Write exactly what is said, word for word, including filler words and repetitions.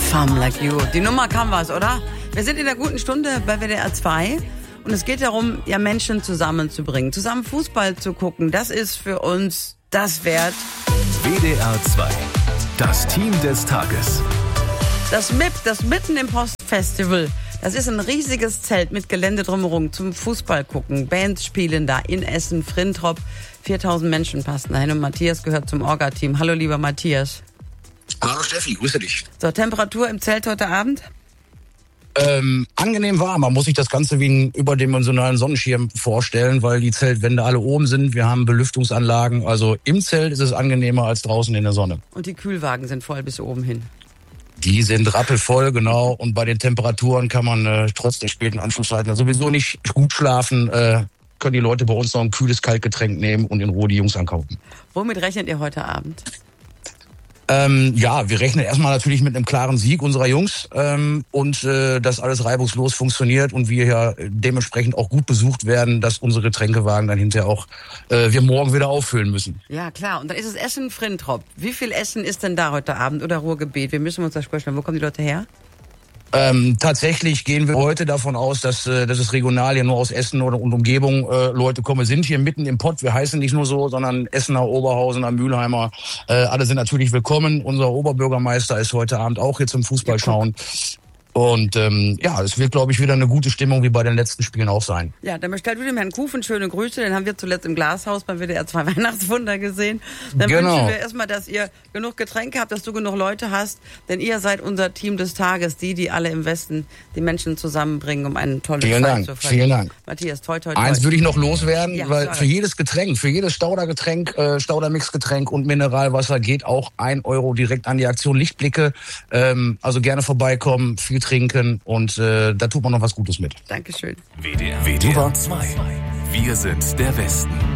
Femme Like You. Die Nummer kam was, oder? Wir sind in der guten Stunde bei W D R zwei und es geht darum, ja, Menschen zusammenzubringen, zusammen Fußball zu gucken. Das ist für uns das wert. W D R zwei, das Team des Tages. Das M I P, das Mitten im Postfestival. Das ist ein riesiges Zelt mit Gelände drumherum zum Fußball gucken. Bands spielen da in Essen, Frintrop. viertausend Menschen passen dahin und Matthias gehört zum Orga-Team. Hallo, lieber Matthias. Hallo Steffi, grüße dich. So, Temperatur im Zelt heute Abend? Ähm, angenehm warm. Man muss sich das Ganze wie einen überdimensionalen Sonnenschirm vorstellen, weil die Zeltwände alle oben sind. Wir haben Belüftungsanlagen. Also im Zelt ist es angenehmer als draußen in der Sonne. Und die Kühlwagen sind voll bis oben hin. Die sind rappelvoll, genau. Und bei den Temperaturen kann man äh, trotz der späten Anschlusszeiten sowieso nicht gut schlafen. Äh, können die Leute bei uns noch ein kühles Kaltgetränk nehmen und in Ruhe die Jungs ankaufen. Womit rechnet ihr heute Abend? Ähm, ja, wir rechnen erstmal natürlich mit einem klaren Sieg unserer Jungs ähm, und äh, dass alles reibungslos funktioniert und wir ja dementsprechend auch gut besucht werden, dass unsere Getränkewagen dann hinterher auch äh, wir morgen wieder auffüllen müssen. Ja, klar. Und dann ist es Essen Frintrop. Wie viel Essen ist denn da heute Abend oder Ruhrgebiet? Wir müssen uns das vorstellen. Wo kommen die Leute her? Ähm, tatsächlich gehen wir heute davon aus, dass, äh, dass es regional hier nur aus Essen oder und Umgebung äh, Leute kommen. Wir sind hier mitten im Pott. Wir heißen nicht nur so, sondern Essener, Oberhausener, Mülheimer. Äh, alle sind natürlich willkommen. Unser Oberbürgermeister ist heute Abend auch hier zum Fußball schauen. Und ähm, ja, es wird, glaube ich, wieder eine gute Stimmung wie bei den letzten Spielen auch sein. Ja, dann bestellt du dem Herrn Kufen schöne Grüße. Den haben wir zuletzt im Glashaus beim W D R zwei Weihnachtswunder gesehen. Dann genau. wünschen wir erstmal, dass ihr genug Getränke habt, dass du genug Leute hast. Denn ihr seid unser Team des Tages, die, die alle im Westen die Menschen zusammenbringen, um einen tollen Vielen Zeit Dank, zu verdienen. vielen Dank. Matthias, toi, toi, toi. Eins würde ich noch loswerden, Ja, weil sorry. für jedes Getränk, für jedes Staudergetränk, äh, Staudermixgetränk und Mineralwasser geht auch ein Euro direkt an die Aktion Lichtblicke. Ähm, also gerne vorbeikommen, viel trinken und Und äh, da tut man noch was Gutes mit. Dankeschön. W D R zwei. Wir sind der Westen.